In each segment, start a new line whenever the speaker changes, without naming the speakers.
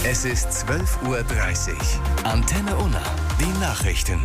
Es ist 12:30 Uhr. Antenne Unna, die Nachrichten.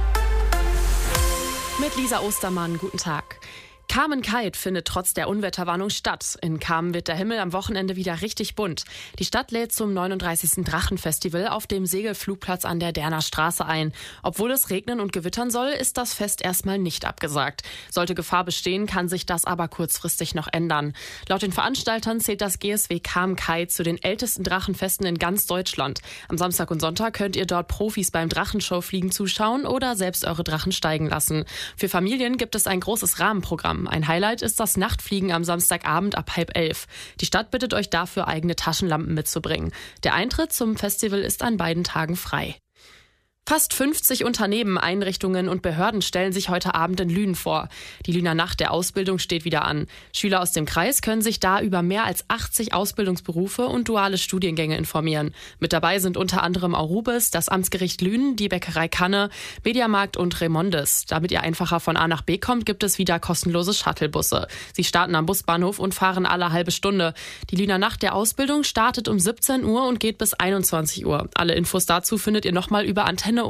Mit Lisa Ostermann, guten Tag. Carmen-Kite findet trotz der Unwetterwarnung statt. In Carmen wird der Himmel am Wochenende wieder richtig bunt. Die Stadt lädt zum 39. Drachenfestival auf dem Segelflugplatz an der Derner Straße ein. Obwohl es regnen und gewittern soll, ist das Fest erstmal nicht abgesagt. Sollte Gefahr bestehen, kann sich das aber kurzfristig noch ändern. Laut den Veranstaltern zählt das GSW Carmen-Kite zu den ältesten Drachenfesten in ganz Deutschland. Am Samstag und Sonntag könnt ihr dort Profis beim Drachenshowfliegen zuschauen oder selbst eure Drachen steigen lassen. Für Familien gibt es ein großes Rahmenprogramm. Ein Highlight ist das Nachtfliegen am Samstagabend ab 10:30. Die Stadt bittet euch dafür, eigene Taschenlampen mitzubringen. Der Eintritt zum Festival ist an beiden Tagen frei. Fast 50 Unternehmen, Einrichtungen und Behörden stellen sich heute Abend in Lünen vor. Die Lüner Nacht der Ausbildung steht wieder an. Schüler aus dem Kreis können sich da über mehr als 80 Ausbildungsberufe und duale Studiengänge informieren. Mit dabei sind unter anderem Aurubis, das Amtsgericht Lünen, die Bäckerei Kanne, Mediamarkt und Remondes. Damit ihr einfacher von A nach B kommt, gibt es wieder kostenlose Shuttlebusse. Sie starten am Busbahnhof und fahren alle halbe Stunde. Die Lüner Nacht der Ausbildung startet um 17 Uhr und geht bis 21 Uhr. Alle Infos dazu findet ihr nochmal über antenneunna.de.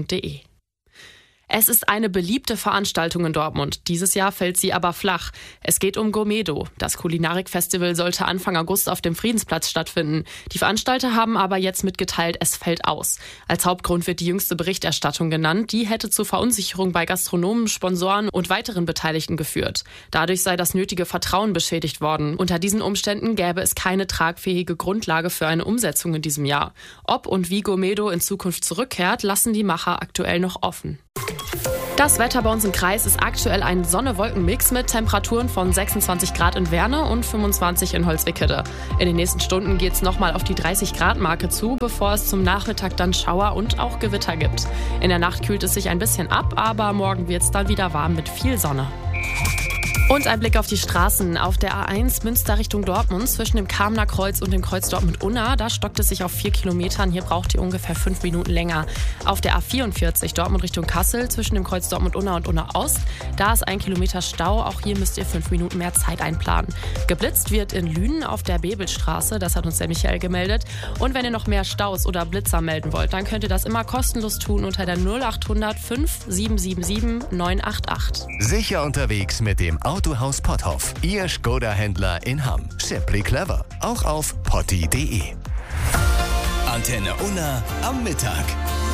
Es ist eine beliebte Veranstaltung in Dortmund. Dieses Jahr fällt sie aber flach. Es geht um Gourmedo. Das Kulinarikfestival sollte Anfang August auf dem Friedensplatz stattfinden. Die Veranstalter haben aber jetzt mitgeteilt, es fällt aus. Als Hauptgrund wird die jüngste Berichterstattung genannt. Die hätte zu Verunsicherung bei Gastronomen, Sponsoren und weiteren Beteiligten geführt. Dadurch sei das nötige Vertrauen beschädigt worden. Unter diesen Umständen gäbe es keine tragfähige Grundlage für eine Umsetzung in diesem Jahr. Ob und wie Gourmedo in Zukunft zurückkehrt, lassen die Macher aktuell noch offen. Das Wetter bei uns im Kreis ist aktuell ein Sonne-Wolken-Mix mit Temperaturen von 26 Grad in Werne und 25 in Holzwickede. In den nächsten Stunden geht es nochmal auf die 30-Grad-Marke zu, bevor es zum Nachmittag dann Schauer und auch Gewitter gibt. In der Nacht kühlt es sich ein bisschen ab, aber morgen wird es dann wieder warm mit viel Sonne. Und ein Blick auf die Straßen. Auf der A1 Münster Richtung Dortmund zwischen dem Kamener Kreuz und dem Kreuz Dortmund-Unna, da stockt es sich auf 4 Kilometern. Hier braucht ihr ungefähr 5 Minuten länger. Auf der A44 Dortmund Richtung Kassel zwischen dem Kreuz Dortmund-Unna und Unna-Ost, da ist 1 Kilometer Stau. Auch hier müsst ihr 5 Minuten mehr Zeit einplanen. Geblitzt wird in Lünen auf der Bebelstraße, das hat uns der Michael gemeldet. Und wenn ihr noch mehr Staus oder Blitzer melden wollt, dann könnt ihr das immer kostenlos tun unter der 0800 5777 988.
Sicher unterwegs mit dem Autohaus Potthoff. Ihr Skoda-Händler in Hamm. Simply clever. Auch auf potti.de. Antenne Unna am Mittag.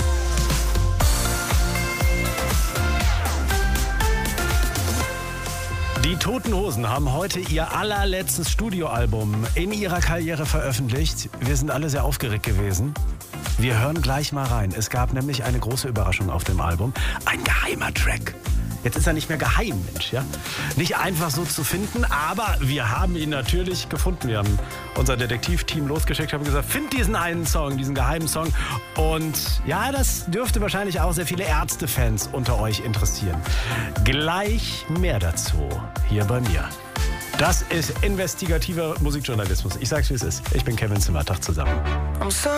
Die Toten Hosen haben heute ihr allerletztes Studioalbum in ihrer Karriere veröffentlicht. Wir sind alle sehr aufgeregt gewesen. Wir hören gleich mal rein. Es gab nämlich eine große Überraschung auf dem Album. Ein geheimer Track. Jetzt ist er nicht mehr geheim, Mensch, ja? Nicht einfach so zu finden, aber wir haben ihn natürlich gefunden. Wir haben unser Detektivteam losgeschickt, haben gesagt, find diesen einen Song, diesen geheimen Song. Und ja, das dürfte wahrscheinlich auch sehr viele Ärzte-Fans unter euch interessieren. Gleich mehr dazu hier bei mir. Das ist investigativer Musikjournalismus. Ich sag's, wie es ist. Ich bin Kevin Zimmer. Tag zusammen.